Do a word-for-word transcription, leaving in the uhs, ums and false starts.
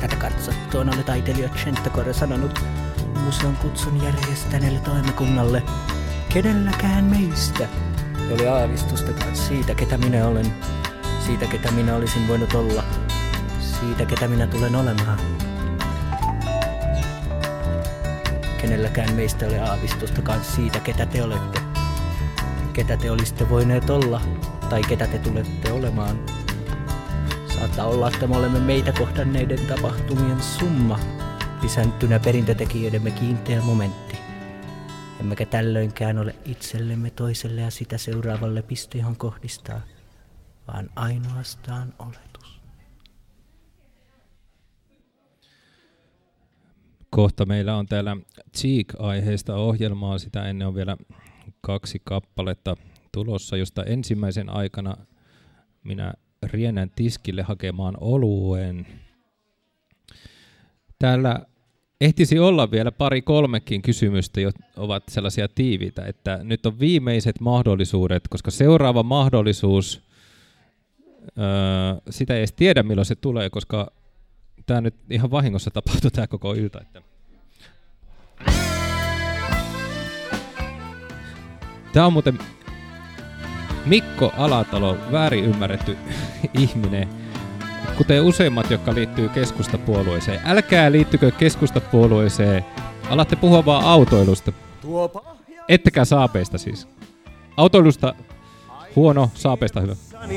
Tätä katsottuaan oli taiteilija Centocore sanonut museon kutsun järjestäneelle toimikunnalle. Kenelläkään meistä ei oli aavistustakaan siitä, ketä minä olen. Siitä, ketä minä olisin voinut olla. Siitä, ketä minä tulen olemaan. Kenelläkään meistä ei ole aavistustakaan siitä, ketä te olette. Ketä te olisitte voineet olla, tai ketä te tulette olemaan. Saattaa olla, että me olemme meitä kohdanneiden tapahtumien summa, lisäntynä perintötekijöidemme kiinteä momentti. Emmekä tällöinkään ole itsellemme, toiselle ja sitä seuraavalle piste, johon kohdistaa, vaan ainoastaan oletus. Kohta meillä on täällä Cheek-aiheista ohjelmaa. Sitä ennen on vielä kaksi kappaletta tulossa, josta ensimmäisen aikana minä riennän tiskille hakemaan oluen. Täällä ehtisi olla vielä pari kolmekin kysymystä, jotka ovat sellaisia tiiviitä, että nyt on viimeiset mahdollisuudet, koska seuraava mahdollisuus, öö, sitä ei edes tiedä milloin se tulee, koska tämä nyt ihan vahingossa tapahtui tämä koko ilta. Että tämä on muuten Mikko Alatalo, väärin ymmärretty ihminen, kuten useimmat, jotka liittyy keskustapuolueeseen. Älkää liittykö keskustapuolueeseen, alatte puhua vaan autoilusta, ettekä saapeista siis. Autoilusta huono, saapeista hyvä.